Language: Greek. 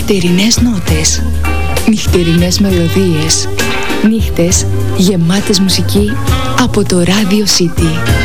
Νυχτερινές νότες, νυχτερινές μελωδίες, νύχτες γεμάτες μουσική από το Radio City.